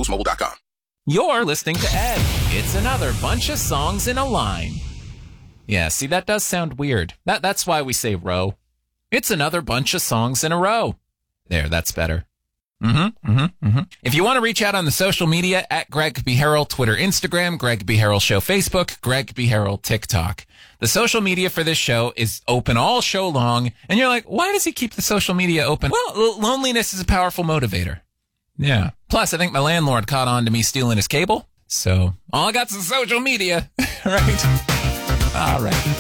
boostmobile.com. You're listening to Ed. It's another bunch of songs in a line. Yeah, see, that does sound weird. That's why we say row. It's another bunch of songs in a row. There, that's better. If you want to reach out on the social media, at Greg B. Harrell, Twitter, Instagram, Greg B. Harrell Show, Facebook, Greg B. Harrell, TikTok. The social media for this show is open all show long, and you're like, why does he keep the social media open? Well, loneliness is a powerful motivator. Yeah. Plus, I think my landlord caught on to me stealing his cable, so all I got's the social media, right? All right.